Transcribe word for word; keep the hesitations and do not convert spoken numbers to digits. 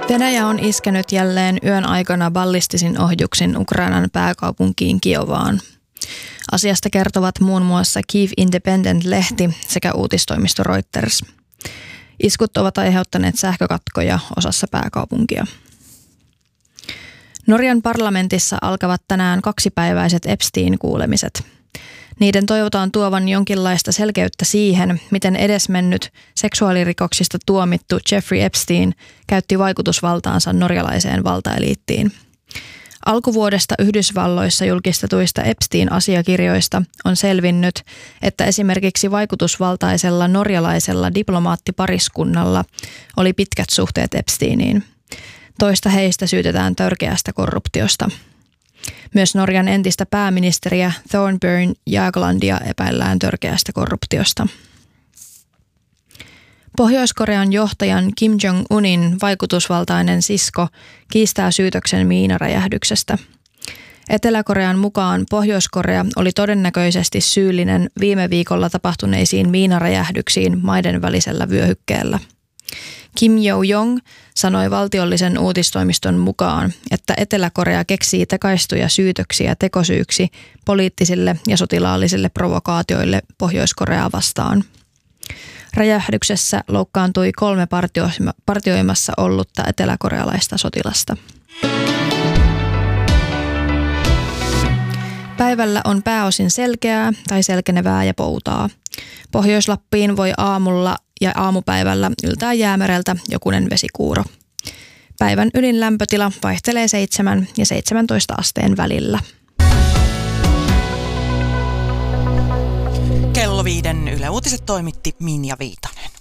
Venäjä on iskenyt jälleen yön aikana ballistisin ohjuksin Ukrainan pääkaupunkiin Kiovaan. Asiasta kertovat muun muassa Kyiv Independent-lehti sekä uutistoimisto Reuters. Iskut ovat aiheuttaneet sähkökatkoja osassa pääkaupunkia. Norjan parlamentissa alkavat tänään kaksipäiväiset Epstein-kuulemiset. Niiden toivotaan tuovan jonkinlaista selkeyttä siihen, miten edesmennyt seksuaalirikoksista tuomittu Jeffrey Epstein käytti vaikutusvaltaansa norjalaiseen valtaeliittiin. Alkuvuodesta Yhdysvalloissa julkistetuista Epstein-asiakirjoista on selvinnyt, että esimerkiksi vaikutusvaltaisella norjalaisella diplomaattipariskunnalla oli pitkät suhteet Epsteiniin. Toista heistä syytetään törkeästä korruptiosta. Myös Norjan entistä pääministeriä Thorbjørn Jaglandia epäillään törkeästä korruptiosta. Pohjois-Korean johtajan Kim Jong-unin vaikutusvaltainen sisko kiistää syytöksen miinaräjähdyksestä. Etelä-Korean mukaan Pohjois-Korea oli todennäköisesti syyllinen viime viikolla tapahtuneisiin miinaräjähdyksiin maiden välisellä vyöhykkeellä. Kim Yo-jong sanoi valtiollisen uutistoimiston mukaan, että Etelä-Korea keksii tekaistuja syytöksiä tekosyyksi poliittisille ja sotilaallisille provokaatioille Pohjois-Koreaa vastaan. Räjähdyksessä loukkaantui kolme partioimassa ollutta eteläkorealaista sotilasta. Päivällä on pääosin selkeää tai selkenevää ja poutaa. Pohjois-Lappiin voi aamulla ja aamupäivällä yltää jäämereltä jokunen vesikuuro. Päivän ylin lämpötila vaihtelee seitsemän ja seitsemäntoista asteen välillä. Kello viiden Yle Uutiset toimitti Minja Viitanen.